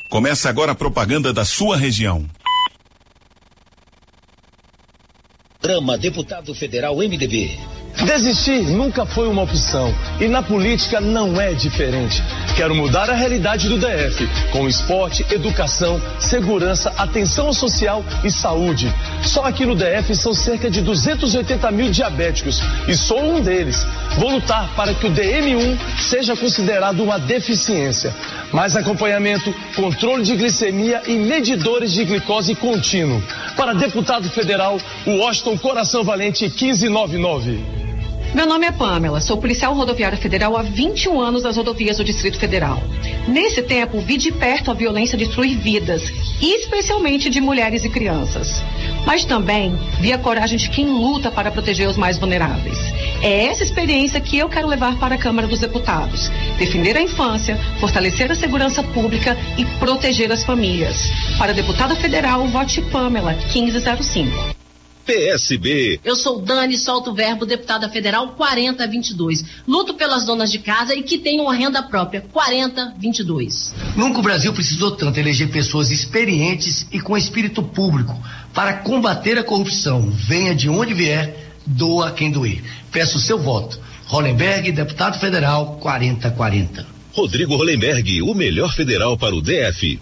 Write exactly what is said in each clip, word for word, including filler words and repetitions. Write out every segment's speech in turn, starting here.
Começa agora a propaganda da sua região. Programa Deputado Federal M D B. Desistir nunca foi uma opção e na política não é diferente. Quero mudar a realidade do D F com esporte, educação, segurança, atenção social e saúde. Só aqui no D F são cerca de duzentos e oitenta mil diabéticos e sou um deles. Vou lutar para que o D M um seja considerado uma deficiência. Mais acompanhamento, controle de glicemia e medidores de glicose contínuo. Para deputado federal, o Washington Coração Valente quinze noventa e nove. Meu nome é Pamela, sou policial rodoviária federal há vinte e um anos nas rodovias do Distrito Federal. Nesse tempo, vi de perto a violência destruir vidas, especialmente de mulheres e crianças. Mas também vi a coragem de quem luta para proteger os mais vulneráveis. É essa experiência que eu quero levar para a Câmara dos Deputados. Defender a infância, fortalecer a segurança pública e proteger as famílias. Para deputada federal, vote Pamela, quinze zero cinco. P S B. Eu sou Dani, solto o verbo, deputada federal quarenta vinte e dois. Luto pelas donas de casa e que tenham uma renda própria, quarenta vinte e dois. Nunca o Brasil precisou tanto eleger pessoas experientes e com espírito público para combater a corrupção. Venha de onde vier, doa quem doer. Peço o seu voto. Hollenberg, deputado federal quarenta quarenta. Rodrigo Hollenberg, o melhor federal para o D F.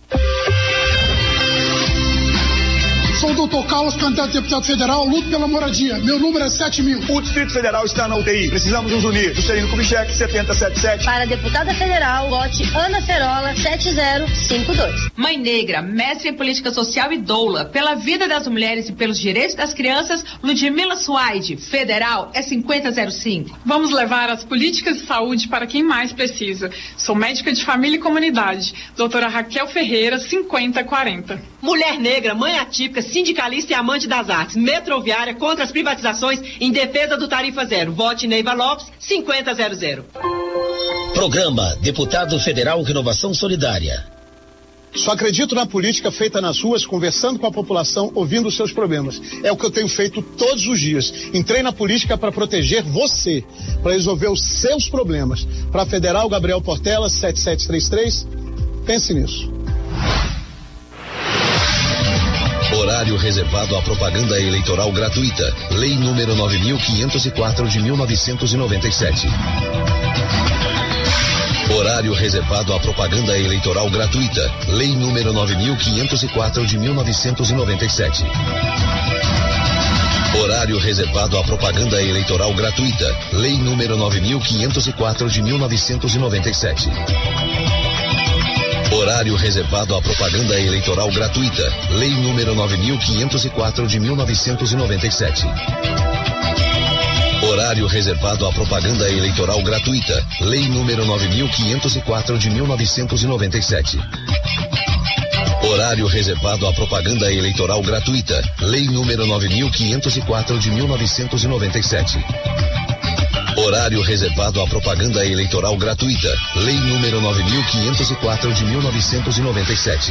Sou o doutor Carlos, candidato a deputado federal, luto pela moradia. Meu número é sete mil. O Distrito Federal está na U T I. Precisamos nos unir. Juscelino Kubitschek, setenta e sete sete. Para deputada federal, vote Ana Ferola, sete zero cinco dois. Mãe Negra, mestre em política social e doula. Pela vida das mulheres e pelos direitos das crianças, Ludmila Suaide, federal, é cinquenta zero cinco. Vamos levar as políticas de saúde para quem mais precisa. Sou médica de família e comunidade. Doutora Raquel Ferreira, cinquenta quarenta. Mulher negra, mãe atípica, sindicalista e amante das artes, metroviária contra as privatizações, em defesa do Tarifa Zero. Vote Neiva Lopes, cinquenta zero zero. Programa Deputado Federal Renovação Solidária. Só acredito na política feita nas ruas, conversando com a população, ouvindo os seus problemas. É o que eu tenho feito todos os dias. Entrei na política para proteger você, para resolver os seus problemas. Para a Federal, Gabriel Portela, sete sete três três. Pense nisso. Horário reservado à propaganda eleitoral gratuita. Lei número nove mil quinhentos e quatro de mil novecentos e noventa e sete. Horário reservado à propaganda eleitoral gratuita. Lei número nove mil quinhentos e quatro de mil novecentos e noventa e sete. Horário reservado à propaganda eleitoral gratuita. Lei número nove mil quinhentos e quatro de mil novecentos e noventa e sete. Horário reservado à propaganda eleitoral gratuita. Lei número nove mil quinhentos e quatro de mil novecentos e noventa e sete. Horário reservado à propaganda eleitoral gratuita. Lei número nove mil quinhentos e quatro de mil novecentos e noventa e sete. Horário reservado à propaganda eleitoral gratuita. Lei número nove mil quinhentos e quatro de mil novecentos e noventa e sete. Horário reservado à propaganda eleitoral gratuita. Lei número nove mil quinhentos e quatro de mil novecentos e noventa e sete.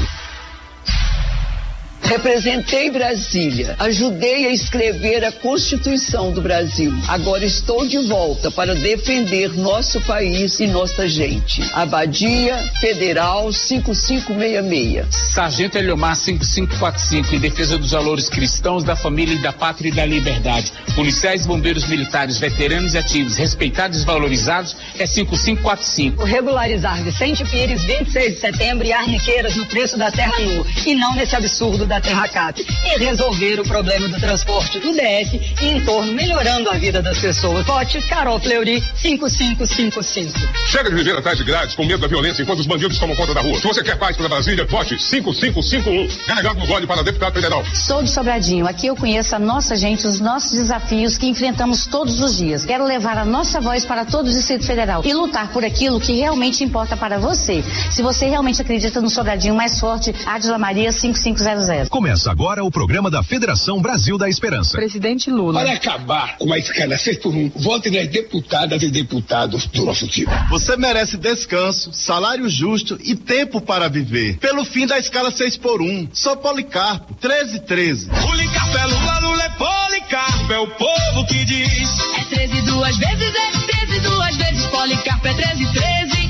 Representei Brasília, ajudei a escrever a Constituição do Brasil. Agora estou de volta para defender nosso país e nossa gente. Abadia Federal cinco cinco seis seis. Sargento Eliomar cinco cinco quatro cinco, em defesa dos valores cristãos, da família e da pátria e da liberdade. Policiais, bombeiros militares, veteranos e ativos, respeitados e valorizados, é cinco cinco quatro cinco. Regularizar Vicente Pires, vinte e seis de setembro e Arniqueiras no preço da terra nua, e não nesse absurdo da Terra Cap, e resolver o problema do transporte do D F e em torno, melhorando a vida das pessoas. Vote Carol Fleury, cinco cinco cinco cinco. Chega de viver atrás de grades com medo da violência enquanto os bandidos tomam conta da rua. Se você quer paz para Brasília, vote cinco cinco cinco um. Delegado no Gole para deputado federal. Sou de Sobradinho. Aqui eu conheço a nossa gente, os nossos desafios que enfrentamos todos os dias. Quero levar a nossa voz para todo o Distrito Federal e lutar por aquilo que realmente importa para você. Se você realmente acredita no Sobradinho mais forte, Adila Maria cinco cinco zero zero. Começa agora o programa da Federação Brasil da Esperança. Presidente Lula. Para acabar com a escala seis por um, vote nas deputadas e deputados do nosso time. Você merece descanso, salário justo e tempo para viver. Pelo fim da escala seis por um. Sou Policarpo, treze treze. Policarpo é Lula, Lula é Policarpo, é o povo que diz. É treze duas vezes, é treze duas vezes, Policarpo é treze treze.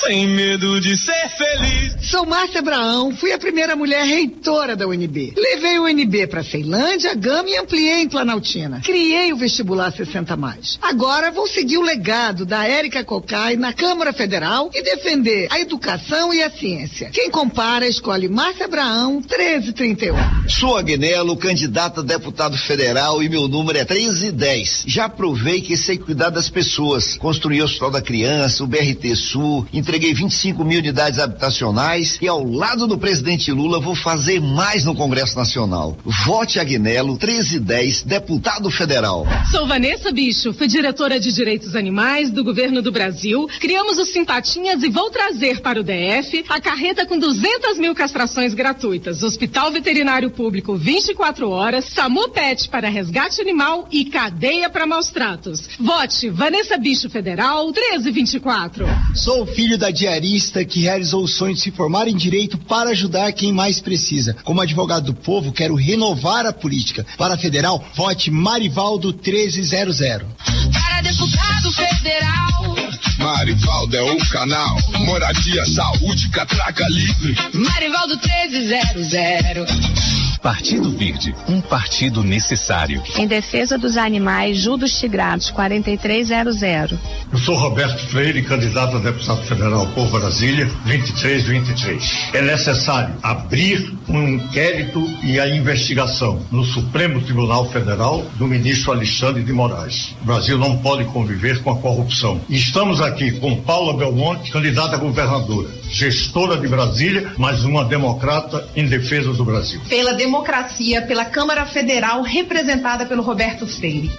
sem medo de ser feliz. Sou Márcia Abraão, fui a primeira mulher reitora da U N B. Levei o U N B para Ceilândia, Gama e ampliei em Planaltina. Criei o vestibular sessenta mais. Agora vou seguir o legado da Érica Cocai na Câmara Federal e defender a educação e a ciência. Quem compara, escolhe Márcia Abraão, treze trinta e um. Sou Agnello, candidato a deputado federal e meu número é treze dez. Já provei que sei cuidar das pessoas. Construí o Hospital da Criança, o B R T Sul, entreguei vinte e cinco mil unidades habitacionais e ao lado do presidente Lula vou fazer mais no Congresso Nacional. Vote Agnello, treze dez, deputado federal. Sou Vanessa Bicho, fui diretora de Direitos Animais do Governo do Brasil. Criamos o Simpatinhas e vou trazer para o D F a carreta com duzentas mil castrações gratuitas, Hospital Veterinário Público vinte e quatro horas, SAMU Pet para resgate animal e cadeia para maus tratos. Vote Vanessa Bicho Federal, treze vinte e quatro. Sou filho da diarista que realizou o sonho de se formar em direito para ajudar quem mais precisa. Como advogado do povo, quero renovar a política. Para federal, vote Marivaldo treze zero zero. Para deputado federal, Marivaldo é o canal. Moradia, saúde, catraca livre. Marivaldo treze zero zero. Partido Verde, um partido necessário. Em defesa dos animais, Judos Tigrados, quarenta e três zero zero. Eu sou Roberto Freire, candidato a deputado federal por Brasília, vinte e três vinte e três. É necessário abrir um inquérito e a investigação no Supremo Tribunal Federal do ministro Alexandre de Moraes. O Brasil não pode conviver com a corrupção. E estamos aqui com Paula Belmonte, candidata a governadora, gestora de Brasília, mas uma democrata em defesa do Brasil. Pela democracia, pela Câmara Federal, representada pelo Roberto Freire.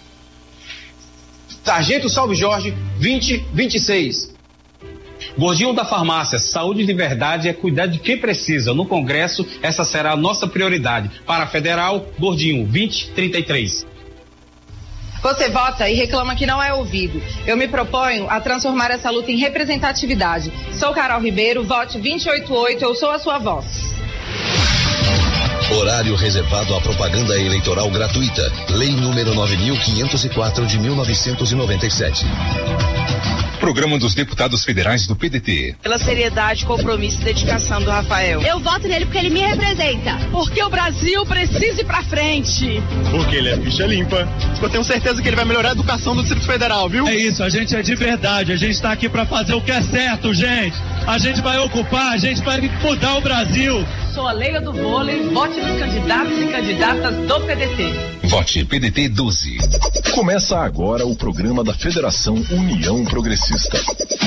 Sargento Salve Jorge, vinte vinte e seis. Gordinho da farmácia, saúde de verdade é cuidar de quem precisa. No Congresso, essa será a nossa prioridade. Para a Federal, Gordinho, vinte trinta e três. Você vota e reclama que não é ouvido. Eu me proponho a transformar essa luta em representatividade. Sou Carol Ribeiro, vote vinte e oito oito, eu sou a sua voz. Horário reservado à propaganda eleitoral gratuita. Lei número nove mil quinhentos e quatro de mil novecentos e noventa e sete. Programa dos Deputados Federais do P D T. Pela seriedade, compromisso e dedicação do Rafael. Eu voto nele porque ele me representa. Porque o Brasil precisa ir pra frente. Porque ele é ficha limpa. Eu tenho certeza que ele vai melhorar a educação do Distrito Federal, viu? É isso, a gente é de verdade. A gente tá aqui pra fazer o que é certo, gente. A gente vai ocupar, a gente vai mudar o Brasil. Sou a Leila do Vôlei, vote nos candidatos e candidatas do P D T. Vote P D T doze. Começa agora o programa da Federação União Progressista.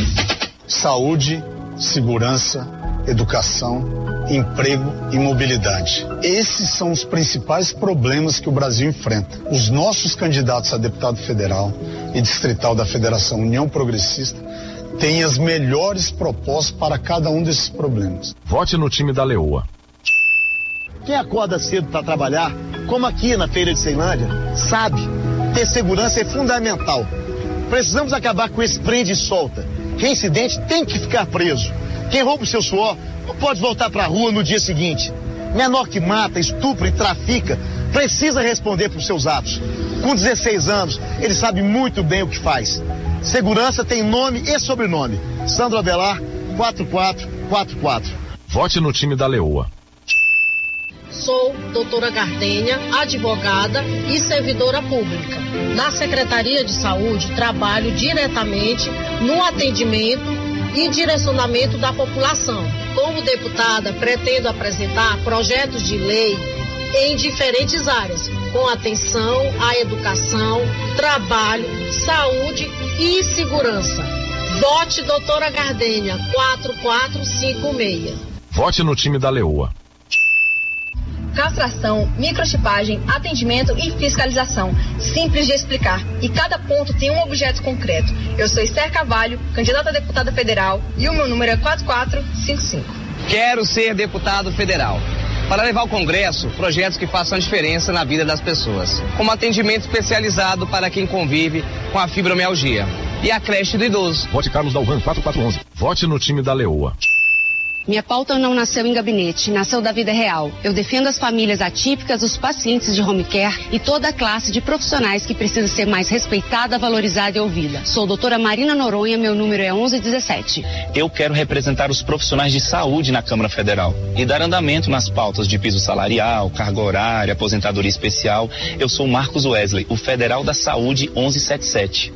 Saúde, segurança, educação, emprego e mobilidade. Esses são os principais problemas que o Brasil enfrenta. Os nossos candidatos a deputado federal e distrital da Federação União Progressista têm as melhores propostas para cada um desses problemas. Vote no time da Leoa. Quem acorda cedo para trabalhar, como aqui na Feira de Ceilândia, sabe, ter segurança é fundamental. Precisamos acabar com esse prende e solta. Reincidente tem que ficar preso. Quem rouba o seu suor não pode voltar para a rua no dia seguinte. Menor que mata, estupra e trafica precisa responder por seus atos. Com dezesseis anos, ele sabe muito bem o que faz. Segurança tem nome e sobrenome. Sandro Avelar, quatro quatro quatro quatro. Vote no time da Leoa. Sou doutora Gardênia, advogada e servidora pública. Na Secretaria de Saúde, trabalho diretamente no atendimento e direcionamento da população. Como deputada, pretendo apresentar projetos de lei em diferentes áreas, com atenção à educação, trabalho, saúde e segurança. Vote doutora Gardênia, quatro quatro cinco seis. Vote no time da Leoa. Castração, microchipagem, atendimento e fiscalização. Simples de explicar. E cada ponto tem um objeto concreto. Eu sou Esther Carvalho, candidata a deputada federal, e o meu número é quatro quatro cinco cinco. Quero ser deputado federal. Para levar ao Congresso projetos que façam diferença na vida das pessoas. Como atendimento especializado para quem convive com a fibromialgia. E a creche do idoso. Vote Carlos Dalvan, quatro quatro um um. Vote no time da Leoa. Minha pauta não nasceu em gabinete, nasceu da vida real. Eu defendo as famílias atípicas, os pacientes de home care e toda a classe de profissionais que precisa ser mais respeitada, valorizada e ouvida. Sou doutora Marina Noronha, meu número é onze dezessete. Eu quero representar os profissionais de saúde na Câmara Federal e dar andamento nas pautas de piso salarial, carga horária, aposentadoria especial. Eu sou Marcos Wesley, o Federal da Saúde onze setenta e sete.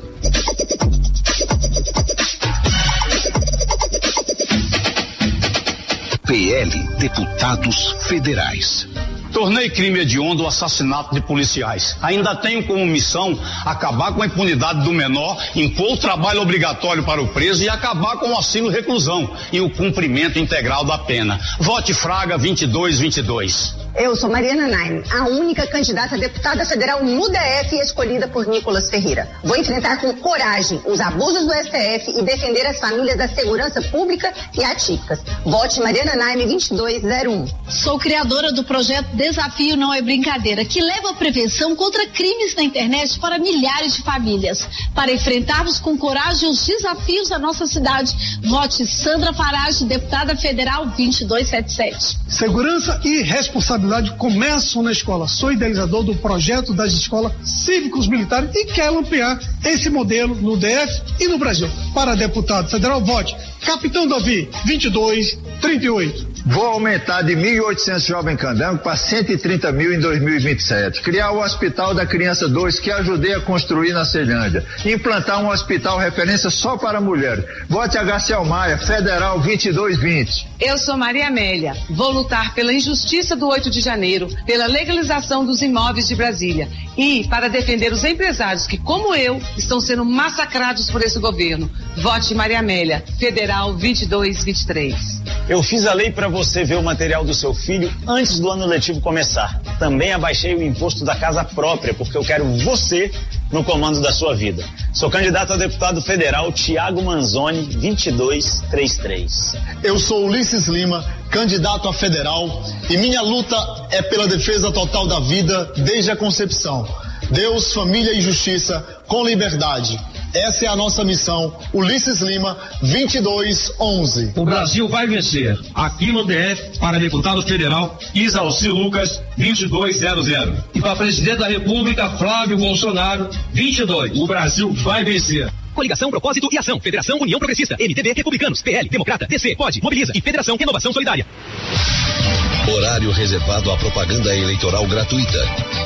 P L Deputados Federais. Tornei crime hediondo o assassinato de policiais. Ainda tenho como missão acabar com a impunidade do menor, impor o trabalho obrigatório para o preso e acabar com o auxílio-reclusão e o cumprimento integral da pena. Vote Fraga vinte e dois vinte e dois. Eu sou Mariana Naime, a única candidata a deputada federal no D F escolhida por Nicolas Ferreira. Vou enfrentar com coragem os abusos do S T F e defender as famílias da segurança pública e atípicas. Vote Mariana Naime vinte e dois zero um. Sou criadora do projeto Desafio Não é Brincadeira, que leva a prevenção contra crimes na internet para milhares de famílias. Para enfrentarmos com coragem os desafios da nossa cidade, vote Sandra Farage, deputada federal vinte e dois setenta e sete. Segurança e responsabilidade começam na escola. Sou idealizador do projeto das escolas cívicos militares e quero ampliar esse modelo no D F e no Brasil. Para deputado federal, vote Capitão Davi vinte e dois trinta e oito. Vou aumentar de mil e oitocentos jovem candango para cento e trinta mil em dois mil e vinte e sete. Criar o Hospital da Criança dois, que ajudei a construir na Ceilândia. Implantar um hospital referência só para mulheres. Vote H C Maia, Federal vinte e dois vinte. Eu sou Maria Amélia. Vou lutar pela injustiça do oito de janeiro, pela legalização dos imóveis de Brasília e para defender os empresários que, como eu, estão sendo massacrados por esse governo. Vote Maria Amélia, Federal vinte e dois vinte e três. Eu fiz a lei para você ver o material do seu filho antes do ano letivo começar. Também abaixei o imposto da casa própria, porque eu quero você no comando da sua vida. Sou candidato a deputado federal Tiago Manzoni, vinte e dois trinta e três. Eu sou Ulisses Lima, candidato a federal, e minha luta é pela defesa total da vida desde a concepção. Deus, família e justiça com liberdade. Essa é a nossa missão. Ulisses Lima, vinte e dois onze. O Brasil vai vencer. Aqui no D F, para deputado federal, Isalci Lucas, vinte e dois zero zero. E para presidente da República, Flávio Bolsonaro, vinte e dois. O Brasil vai vencer. Coligação Propósito e Ação, Federação União Progressista, M D B, Republicanos, P L, Democrata, D C, Pode, Mobiliza e Federação Renovação Solidária. Horário reservado à propaganda eleitoral gratuita.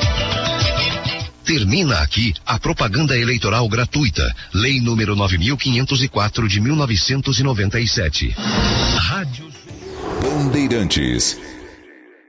Termina aqui a propaganda eleitoral gratuita. Lei número nove mil quinhentos e quatro de mil novecentos e noventa e sete. Rádio Bandeirantes.